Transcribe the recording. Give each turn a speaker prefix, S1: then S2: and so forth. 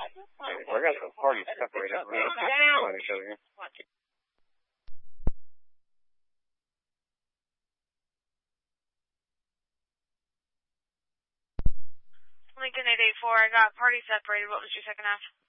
S1: I got the party separated. I'm going to show you.
S2: Lincoln 884, I got party separated. What was your second half?